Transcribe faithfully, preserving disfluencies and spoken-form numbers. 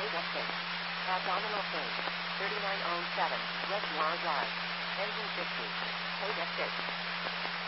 Code six. Abdominal pain. thirty-nine oh seven. Reservoir Drive. Engine fifty. Code six.